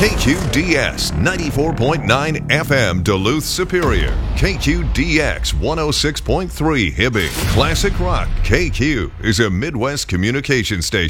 KQDS 94.9 FM Duluth Superior. KQDX 106.3 Hibbing. Classic Rock KQ is a Midwest communication station.